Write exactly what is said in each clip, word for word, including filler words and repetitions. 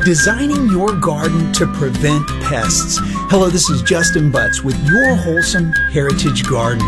Designing your garden to prevent pests. Hello, this is Justin Butts with Your Wholesome Heritage Garden.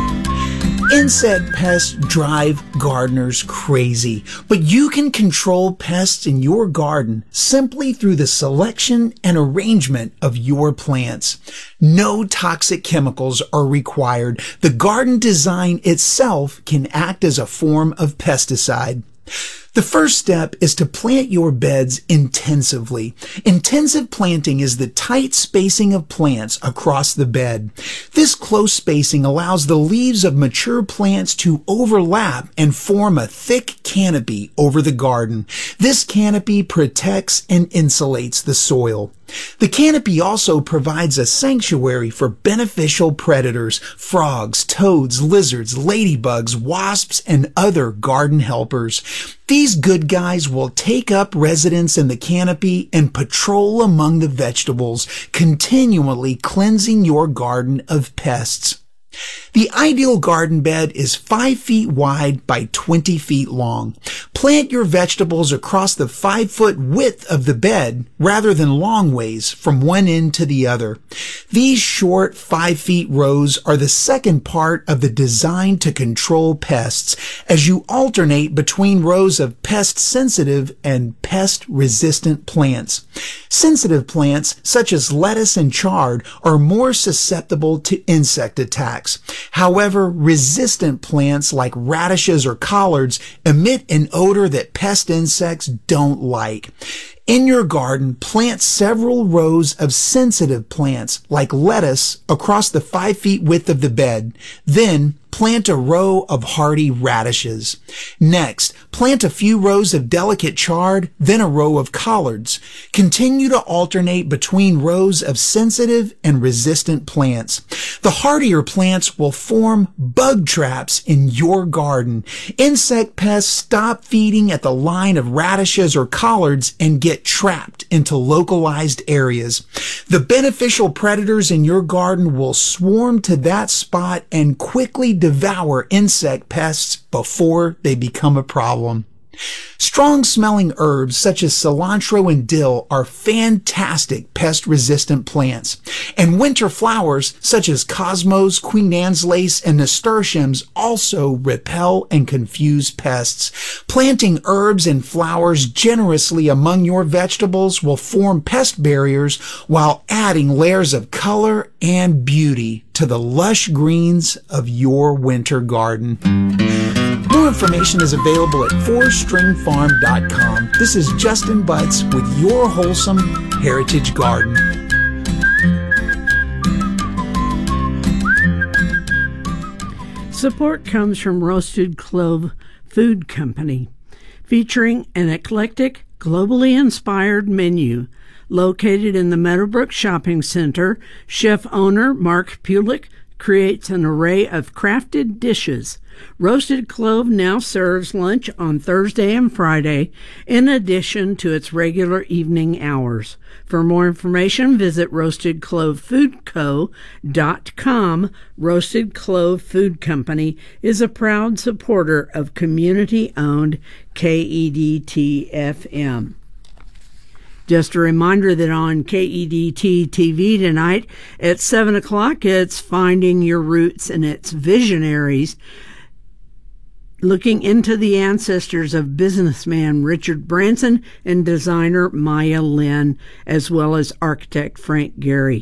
Insect pests drive gardeners crazy, but you can control pests in your garden simply through the selection and arrangement of your plants. No toxic chemicals are required. The garden design itself can act as a form of pesticide. The first step is to plant your beds intensively. Intensive planting is the tight spacing of plants across the bed. This close spacing allows the leaves of mature plants to overlap and form a thick canopy over the garden. This canopy protects and insulates the soil. The canopy also provides a sanctuary for beneficial predators, frogs, toads, lizards, ladybugs, wasps, and other garden helpers. These good guys will take up residence in the canopy and patrol among the vegetables, continually cleansing your garden of pests. The ideal garden bed is five feet wide by twenty feet long. Plant your vegetables across the five foot width of the bed rather than long ways from one end to the other. These short five feet rows are the second part of the design to control pests as you alternate between rows of pest sensitive and pest resistant plants. Sensitive plants such as lettuce and chard are more susceptible to insect attacks. However, resistant plants like radishes or collards emit an odor that pest insects don't like. In your garden, plant several rows of sensitive plants like lettuce across the five feet width of the bed. Then plant a row of hardy radishes. Next, plant a few rows of delicate chard, then a row of collards. Continue to alternate between rows of sensitive and resistant plants. The hardier plants will form bug traps in your garden. Insect pests stop feeding at the line of radishes or collards and get trapped into localized areas. The beneficial predators in your garden will swarm to that spot and quickly devour insect pests before they become a problem. Strong-smelling herbs such as cilantro and dill are fantastic pest-resistant plants, and winter flowers such as cosmos, Queen Anne's lace, and nasturtiums also repel and confuse pests. Planting herbs and flowers generously among your vegetables will form pest barriers while adding layers of color and beauty to the lush greens of your winter garden. More information is available at four string farm dot com. This is Justin Butts with Your Wholesome Heritage Garden. Support comes from Roasted Clove Food Company, featuring an eclectic, globally inspired menu. Located in the Meadowbrook Shopping Center, chef-owner Mark Pulick creates an array of crafted dishes. Roasted Clove now serves lunch on Thursday and Friday, in addition to its regular evening hours. For more information, visit roasted clove food co dot com. Roasted Clove Food Company is a proud supporter of community-owned K E D T F M. Just a reminder that on K E D T T V tonight at seven o'clock, it's Finding Your Roots and its Visionaries, looking into the ancestors of businessman Richard Branson and designer Maya Lin, as well as architect Frank Gehry.